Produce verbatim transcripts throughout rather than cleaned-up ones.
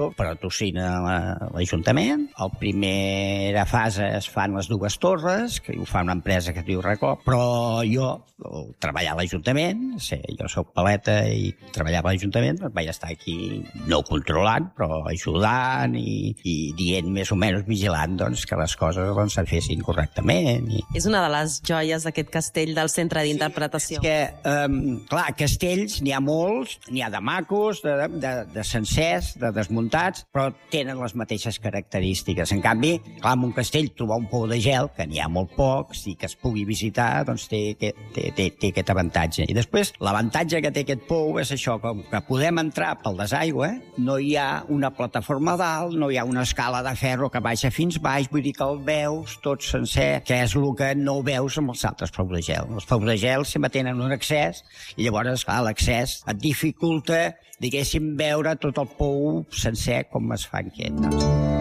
patrocina l'Ajuntament. A la primera fase es fan les dues torres, que ho fa una empresa que es diu Recop, però jo, treballar a l'Ajuntament, sí, jo soc paleta i treballava a l'Ajuntament, doncs vaig estar aquí no controlant, però ajudant i, i dient més o menys, vigilant doncs, que les coses doncs, se fessin correctament. I... És una de les joies d'aquest castell del Centre d'Interpretació. Sí, és que, um, clar, castells n'hi ha molts, n'hi ha de macos, de, de, de sencers, de desmuntats, però tenen les mateixes característiques. En canvi, clar, en un castell trobar un pou de gel, que n'hi ha molt pocs i que es pugui visitar, doncs té, té, té, té aquest avantatge. I després, l'avantatge que té aquest pou és això, com que podem entrar pel desaigüe, no hi ha una plataforma dalt, no hi ha una escala de ferro que baixa fins baix, vull dir que el veus tot sencer, que és el que no veus amb els altres pous de gel. Els pous de gel sempre tenen un accés i llavors, clar, l'accés et dificulta, diguéssim, veure tot el pou sencer com es fa aquest. No?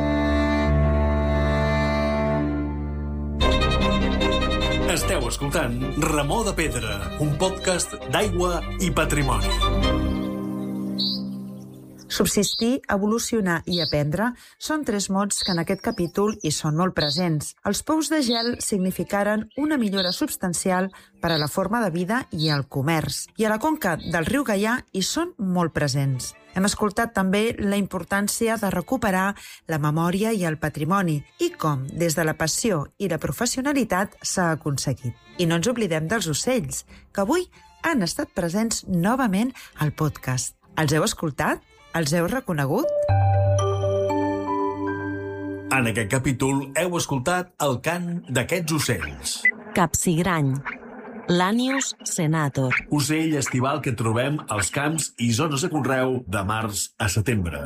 Esteu escoltant Remor de Pedra, un podcast d'aigua i patrimoni. Subsistir, evolucionar i aprendre són tres mots que en aquest capítol hi són molt presents. Els pous de gel significaren una millora substancial per a la forma de vida i el comerç. I a la conca del riu Gaià hi són molt presents. Hem escoltat també la importància de recuperar la memòria i el patrimoni i com, des de la passió i la professionalitat, s'ha aconseguit. I no ens oblidem dels ocells, que avui han estat presents novament al podcast. Els heu escoltat? Els heu reconegut? En aquest capítol heu escoltat el cant d'aquests ocells. Capsigrany, Lanius senator. Ocell estival que trobem als camps i zones de conreu de març a setembre.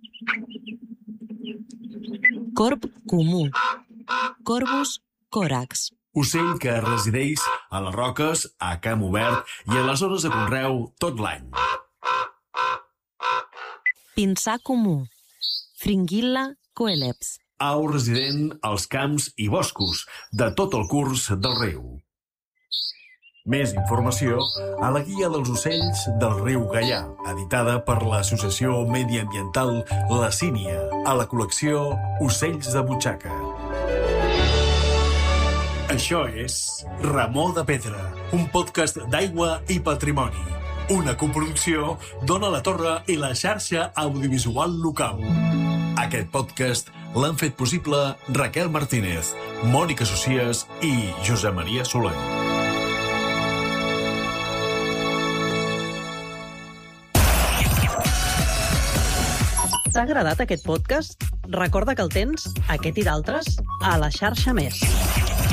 Corb comú, Corvus corax. Ocell que resideix a les roques, a camp obert i a les zones de conreu tot l'any. Pinsà comú, Fringilla coeleps. Au resident als camps i boscos de tot el curs del riu. Més informació a la Guia dels ocells del riu Gaià, editada per l'Associació Mediambiental La Sínia, a la col·lecció Ocells de Butxaca. Això és Remor de Pedra, un podcast d'aigua i patrimoni. Una coproducció d'Ona la Torre i la xarxa audiovisual local. Aquest podcast l'han fet possible Raquel Martínez, Mònica Socias i Josep Maria Soler. T'ha agradat aquest podcast? Recorda que el tens, aquest i d'altres, a la xarxa Més.